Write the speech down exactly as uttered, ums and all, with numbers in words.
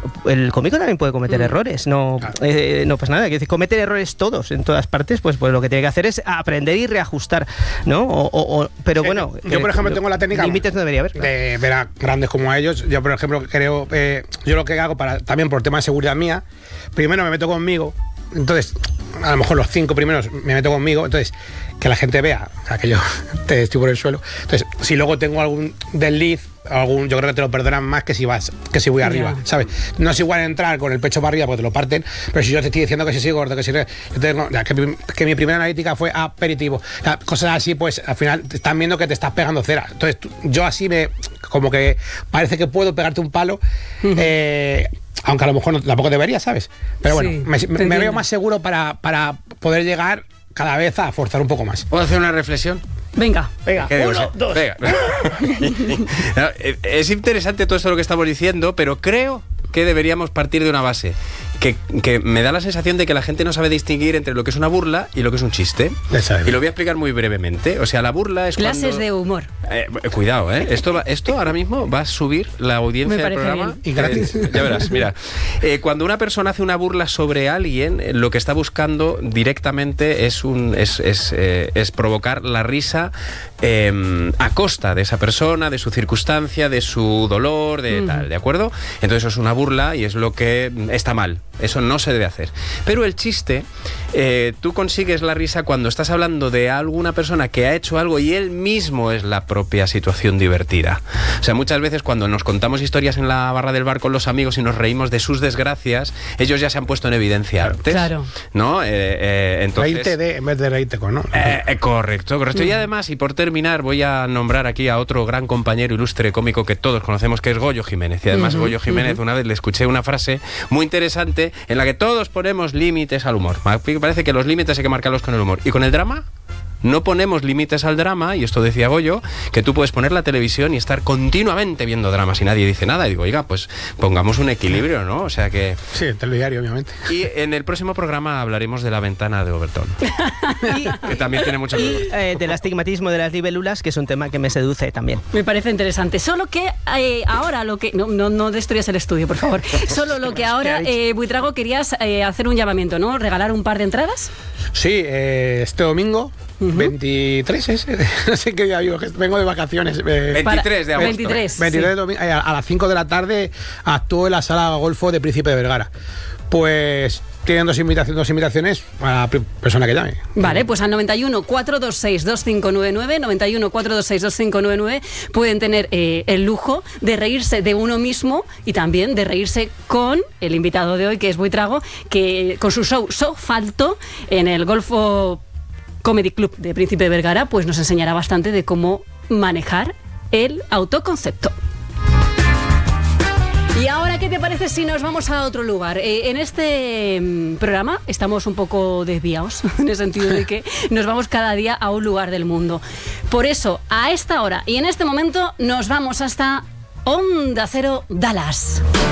el cómico también puede cometer mm. errores, no, claro. eh, no pues nada, que cometer errores todos en todas partes, pues, pues lo que tiene que hacer es aprender y reajustar, ¿no? O, o, o, pero sí, bueno, yo por ejemplo tengo la técnica límites no debería haber, claro. de ver a grandes como a ellos. Yo por ejemplo creo, eh, yo lo que hago para también por tema de seguridad mía, primero me meto conmigo, entonces a lo mejor los cinco primeros me meto conmigo, entonces que la gente vea, o sea, que yo te estoy por el suelo, entonces si luego tengo algún desliz, algún, yo creo que te lo perdonan más que si vas, que si voy yeah. arriba, ¿sabes? No es igual entrar con el pecho para arriba porque te lo parten, pero si yo te estoy diciendo que si soy gordo, que si yo tengo, que, que mi primera analítica fue aperitivo, o sea, cosas así, pues al final te están viendo que te estás pegando cera, entonces tú, yo así me, como que parece que puedo pegarte un palo, uh-huh. eh, aunque a lo mejor no, tampoco debería, ¿sabes? Pero bueno, sí, me, me veo más seguro para, para poder llegar cada vez a forzar un poco más. ¿Puedo hacer una reflexión? Venga, venga, uno, digo, dos. Venga. No, es interesante todo esto lo que estamos diciendo, pero creo que deberíamos partir de una base que, que me da la sensación de que la gente no sabe distinguir entre lo que es una burla y lo que es un chiste. Y lo voy a explicar muy brevemente. O sea, la burla es clases cuando... de humor. Eh, cuidado, ¿eh? Esto, va, esto ahora mismo va a subir la audiencia del programa. Bien. Y gratis. Eh, ya verás, mira. Eh, cuando una persona hace una burla sobre alguien, lo que está buscando directamente es, un, es, es, eh, es provocar la risa eh, a costa de esa persona, de su circunstancia, de su dolor, de mm. tal, ¿de acuerdo? Entonces eso es una burla y es lo que está mal. Eso no se debe hacer. Pero el chiste, eh, tú consigues la risa cuando estás hablando de alguna persona que ha hecho algo y él mismo es la propia situación divertida. O sea, muchas veces cuando nos contamos historias en la barra del bar con los amigos y nos reímos de sus desgracias, ellos ya se han puesto en evidencia antes. Claro. ¿no? Eh, eh, entonces, reírte de en vez de reírte con, ¿no? Eh, eh, correcto, correcto. Mm. Y además, y por terminar, voy a nombrar aquí a otro gran compañero ilustre cómico que todos conocemos, que es Goyo Jiménez. Y además, uh-huh, Goyo Jiménez, uh-huh. una vez le escuché una frase muy interesante en la que todos ponemos límites al humor. Me parece que los límites hay que marcarlos con el humor. ¿Y con el drama? No ponemos límites al drama, y esto decía Goyo, que tú puedes poner la televisión y estar continuamente viendo dramas y nadie dice nada. Y digo, oiga, pues pongamos un equilibrio, ¿no? O sea que... Sí, el telediario, obviamente. Y en el próximo programa hablaremos de La ventana de Overton, y, que también tiene mucho... Y eh, del astigmatismo de las libélulas, que es un tema que me seduce también. Me parece interesante. Solo que eh, ahora lo que... No, no, no destruyas el estudio, por favor. Solo lo que ahora, eh, Buitrago, querías eh, hacer un llamamiento, ¿no? ¿Regalar un par de entradas? Sí, eh, este domingo... Uh-huh. veintitrés es, no sé qué día vivo, vengo de vacaciones. Eh, veintitrés de agosto. veintitrés, veintitrés sí. domingo, a, a las cinco de la tarde actúo en la sala Golfo de Príncipe de Vergara. Pues tienen dos invitaciones, dos invitaciones a la persona que llame. Vale, pues al noventa y uno, cuatrocientos veintiséis, veinticinco noventa y nueve, noventa y uno, cuatrocientos veintiséis, veinticinco noventa y nueve pueden tener eh, el lujo de reírse de uno mismo y también de reírse con el invitado de hoy, que es Buitrago, que con su show So Falto en el Golfo Comedy Club de Príncipe de Vergara, pues nos enseñará bastante de cómo manejar el autoconcepto. Y ahora, ¿qué te parece si nos vamos a otro lugar? Eh, en este mm, programa estamos un poco desviados, en el sentido de que nos vamos cada día a un lugar del mundo. Por eso, a esta hora y en este momento, nos vamos hasta Onda Cero Dallas.